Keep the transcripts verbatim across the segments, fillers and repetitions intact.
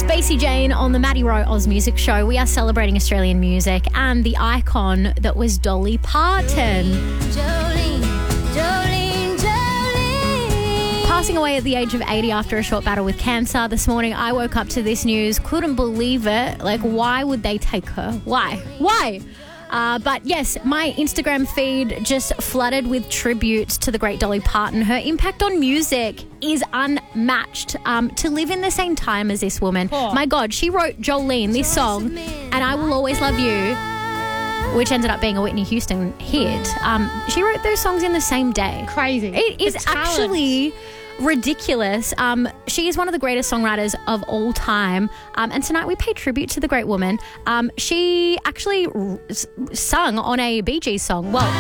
Spacey Jane on the Maddie Rowe Oz Music Show. We are celebrating Australian music and the icon that was Dolly Parton. Jolene, Jolene, Jolene. Passing away at the age of eighty after a short battle with cancer. This morning I woke up to this news, couldn't believe it. Like, why would they take her? Why? Why? Uh, but yes, my Instagram feed just flooded with tributes to the great Dolly Parton. Her impact on music is unmatched. Um, to live in the same time as this woman. Oh. My God, she wrote Jolene, this song, and I Will Always Love You, which ended up being a Whitney Houston hit. Um, she wrote those songs in the same day. Crazy. It is The talent. actually ridiculous. Um, she is one of the greatest songwriters of all time. Um, and tonight we pay tribute to the great woman. Um, she actually r- s- sung on a Bee Gees song. Well,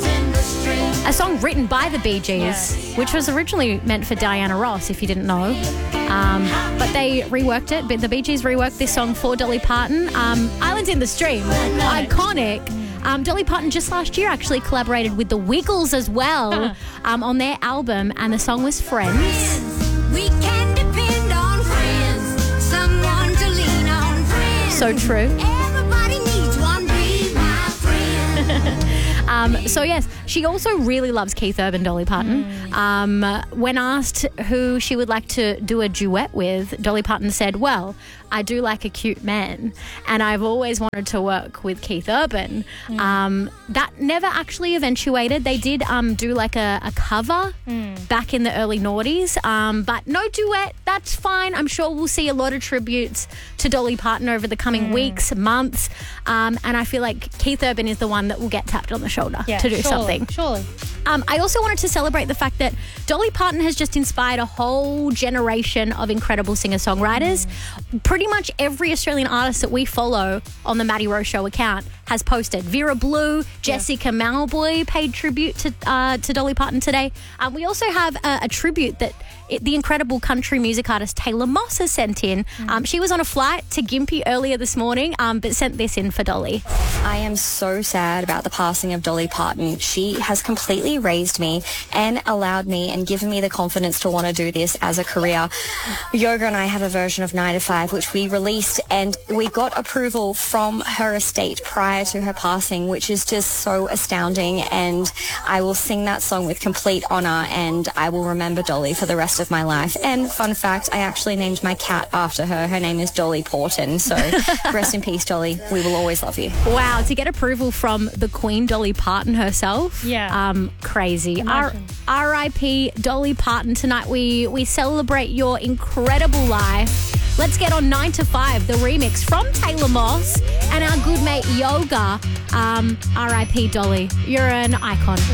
a song written by the Bee Gees, Yes. which was originally meant for Diana Ross, if you didn't know. Um, but they reworked it. But the Bee Gees reworked this song for Dolly Parton. Um, Islands in the Stream, iconic. Um, Dolly Parton just last year actually collaborated with the Wiggles as well um, on their album, and the song was Friends. We can depend on friends, someone to lean on, friends. So true. Everybody needs one, be my friend. Um, so yes, she also really loves Keith Urban, Dolly Parton. Um, when asked who she would like to do a duet with, Dolly Parton said, well, I do like a cute man, and I've always wanted to work with Keith Urban. Um, that never actually eventuated. They did um, do like a, a cover back in the early noughties, um, but no duet. That's fine. I'm sure we'll see a lot of tributes to Dolly Parton over the coming weeks, months, um, and I feel like Keith Urban is the one that will get tapped on the shoulder Yeah, to do surely, something. Surely. Um, I also wanted to celebrate the fact that Dolly Parton has just inspired a whole generation of incredible singer-songwriters. Pretty much every Australian artist that we follow on the Maddie Rowe Show account has posted. Vera Blue, Jessica Malboy paid tribute to uh, to Dolly Parton today. Um, we also have a, a tribute that it, the incredible country music artist Taylor Moss has sent in. Um, she was on a flight to Gympie earlier this morning, um, but sent this in for Dolly. I am so sad about the passing of Dolly Parton. She has completely raised me and allowed me and given me the confidence to want to do this as a career. Yoga and I have a version of nine to five which we released, and we got approval from her estate prior to her passing, which is just so astounding, and I will sing that song with complete honour, and I will remember Dolly for the rest of my life. And fun fact, I actually named my cat after her. Her name is Dolly Parton, so rest in peace, Dolly. We will always love you. Wow, to get approval from the Queen Dolly Parton herself. Yeah. Um, crazy. R- Imagine. R I P Dolly Parton. Tonight we, we celebrate your incredible life. Let's get on nine to five, the remix from Taylor Moss and our good mate Yoga. Um, R I P Dolly. You're an icon.